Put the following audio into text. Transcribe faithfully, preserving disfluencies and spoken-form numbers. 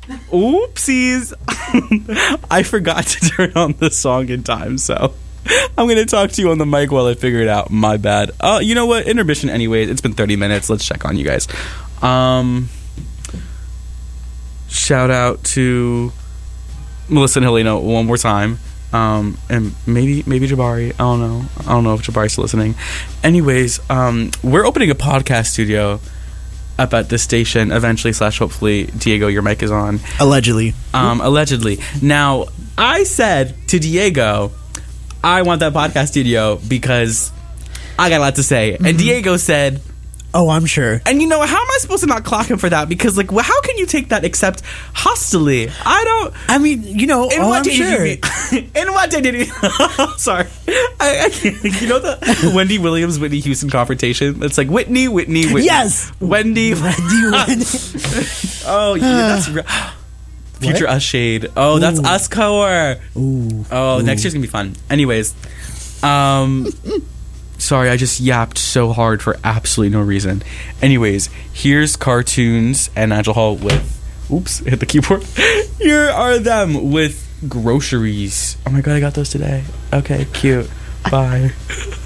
Oopsies. I forgot to turn on the song in time, so I'm going to talk to you on the mic while I figure it out. My bad. Uh, you know what? Intermission anyways. It's been thirty minutes. Let's check on you guys. Um, shout out to Melissa and Helena one more time. Um, and maybe maybe Jabari. I don't know. I don't know if Jabari's still listening. Anyways, um, we're opening a podcast studio up at this station eventually slash hopefully. Diego, your mic is on. Allegedly. Um, allegedly. Now, I said to Diego, I want that podcast studio because I got a lot to say. Mm-hmm. And Diego said, oh, I'm sure. And you know, how am I supposed to not clock him for that? Because, like, well, how can you take that except hostilely? I don't... I mean, you know, in oh, what I'm day sure. Did you mean, in what day did you... Sorry. I, I can't, you know the Wendy Williams, Whitney Houston confrontation? It's like, Whitney, Whitney, Whitney. Yes! Wendy. Wendy, Wendy. Oh, yeah, that's... Re- Future What? Us shade. Oh, that's Ooh. Us core. Ooh. Oh, Ooh. next year's gonna be fun. Anyways, um, sorry, I just yapped so hard for absolutely no reason. Anyways, here's cartoons and Nigel Hall with. Oops, hit the keyboard. Here are them with groceries. Oh my god, I got those today. Okay, cute. Bye.